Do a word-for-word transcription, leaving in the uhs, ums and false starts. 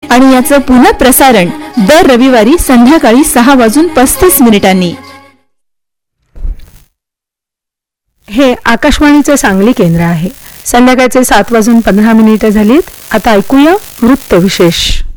आणि याचं पुन्हा प्रसारण दर रविवारी संध्याकाळी सहा वाजून पस्तीस मिनिटांनी. हे आकाशवाणीचे सांगली केंद्र आहे. संध्याकाळचे सात वाजून पंधरा मिनिटं झालीत. आता ऐकूया वृत्त विशेष.